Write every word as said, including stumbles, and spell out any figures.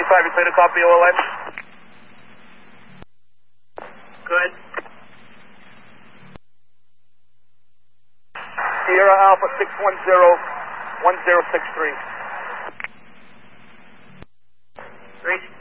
five, you clear to copy O L N? Good. Sierra Alpha six one zero, one zero six three. Great.